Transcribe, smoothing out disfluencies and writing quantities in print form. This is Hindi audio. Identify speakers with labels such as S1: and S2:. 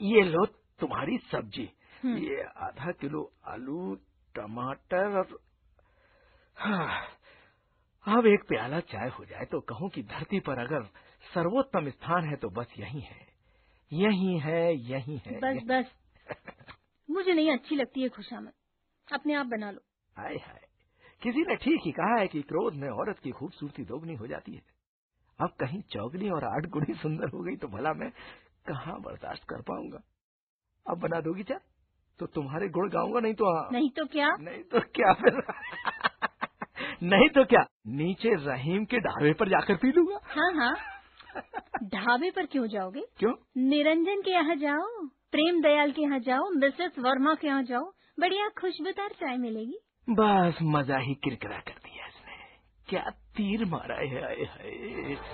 S1: ये लो तुम्हारी सब्जी, ये आधा किलो आलू, टमाटर और अब एक प्याला चाय हो जाए तो कहूँ कि धरती पर अगर सर्वोत्तम स्थान है तो बस यही है, यही है, यही है।
S2: बस मुझे नहीं अच्छी लगती है खुशामद, अपने आप बना लो।
S1: हाय हाय, किसी ने ठीक ही कहा है कि क्रोध में औरत की खूबसूरती दोगुनी हो जाती है। अब कहीं चौगनी और 8 गुनी सुंदर हो गई तो भला मैं कहाँ बर्दाश्त कर पाऊंगा। अब बना दोगी चाय तो तुम्हारे गुण गाऊंगा, नहीं तो
S2: क्या
S1: फिर नहीं तो क्या, नीचे रहीम के ढाबे पर जाकर पी लूंगा।
S2: हाँ, ढाबे पर क्यों जाओगे?
S1: क्यों?
S2: निरंजन के यहाँ जाओ, प्रेम दयाल के यहाँ जाओ, मिसेस वर्मा के यहाँ जाओ, बढ़िया खुशबूदार चाय मिलेगी।
S1: बस मजा ही किरकिरा कर दिया इसने, क्या तीर मारा है।